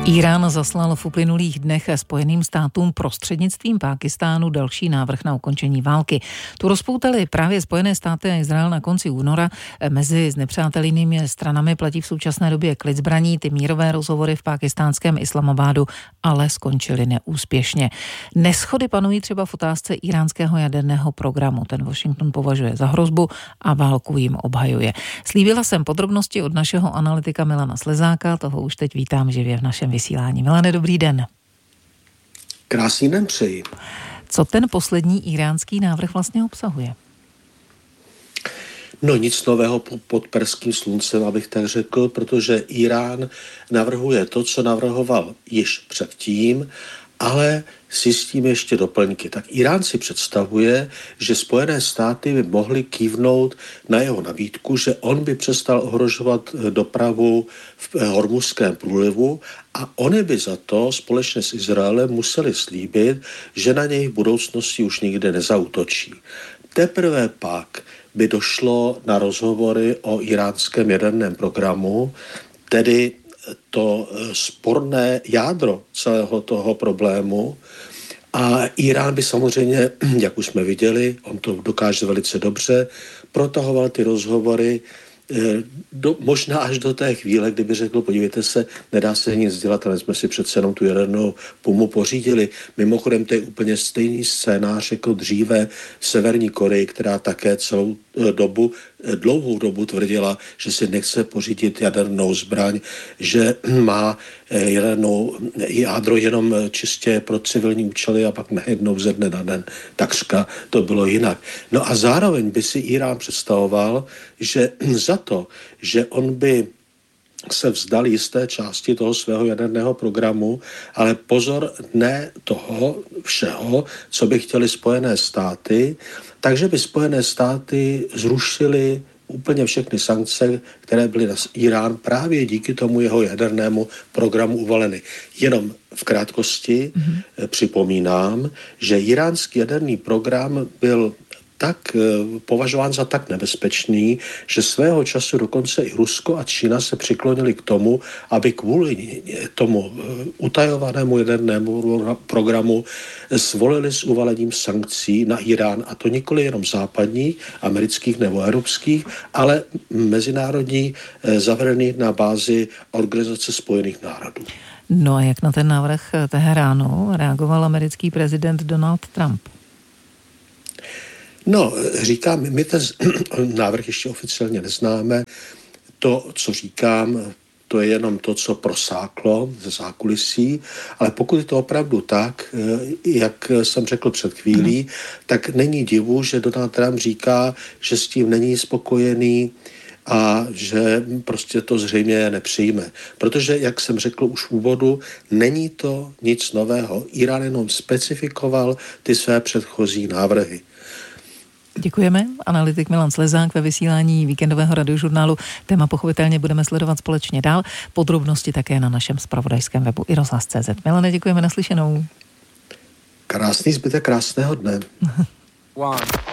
Írán zaslal v uplynulých dnech Spojeným státům prostřednictvím Pákistánu další návrh na ukončení války. Tu rozpoutali právě Spojené státy a Izrael na konci února. Mezi znepřátelenými stranami platí v současné době klid zbraní. Ty mírové rozhovory v pákistánském Islamabádu ale skončily neúspěšně. Neshody panují třeba v otázce íránského jaderného programu. Ten Washington považuje za hrozbu a válku jim obhajuje. Slíbila jsem podrobnosti od našeho analytika Milana Slezáka, toho už teď vítám živě v našem vysílání. Milane, dobrý den. Krásný den přeji. Co ten poslední íránský návrh vlastně obsahuje? No nic nového pod perským sluncem, abych tak řekl, protože Irán navrhuje to, co navrhoval již předtím, ale si s tím ještě doplňky. Tak Irán si představuje, že Spojené státy by mohly kývnout na jeho nabídku, že on by přestal ohrožovat dopravu v Hormuzském průlivu a oni by za to společně s Izraelem museli slíbit, že na něj v budoucnosti už nikde nezaútočí. Teprve pak by došlo na rozhovory o iránském jaderném programu, tedy to sporné jádro celého toho problému. A Irán by samozřejmě, jak už jsme viděli, on to dokáže velice dobře, protahoval ty rozhovory možná až do té chvíle, kdyby řekl, podívejte se, nedá se nic dělat, ale jsme si přece jenom tu jadernou pumu pořídili. Mimochodem, to je úplně stejný scénář jako dříve Severní Koreji, která také dlouhou dobu tvrdila, že si nechce pořídit jadernou zbraň, že má jadernou jádro jenom čistě pro civilní účely a pak najednou ze dne na den takřka to bylo jinak. No a zároveň by si Irán představoval, že za to, že on by se vzdal jisté části toho svého jaderného programu, ale pozor, ne toho všeho, co by chtěli Spojené státy, takže by Spojené státy zrušily úplně všechny sankce, které byly na Irán právě díky tomu jeho jadernému programu uvaleny. Jenom v krátkosti připomínám, že iránský jaderný program byl tak považován za tak nebezpečný, že svého času dokonce i Rusko a Čína se přiklonili k tomu, aby kvůli tomu utajovanému jadernému programu svolili s uvalením sankcí na Irán, a to nikoli jenom západních, amerických nebo evropských, ale mezinárodní, zavedených na bázi Organizace spojených národů. No a jak na ten návrh Teheránu reagoval americký prezident Donald Trump? No, říkám, my ten návrh ještě oficiálně neznáme. To, co říkám, to je jenom to, co prosáklo ze zákulisí, ale pokud je to opravdu tak, jak jsem řekl před chvílí, tak není divu, že Donald Trump říká, že s tím není spokojený a že prostě to zřejmě nepřijme. Protože, jak jsem řekl už v úvodu, není to nic nového. Irán jenom specifikoval ty své předchozí návrhy. Děkujeme. Analytik Milan Slezák ve vysílání víkendového radiožurnálu. Téma pochopitelně budeme sledovat společně dál. Podrobnosti také na našem zpravodajském webu iRozhlas.cz. Milane, děkujeme, naslyšenou. Krásný zbytek krásného dne.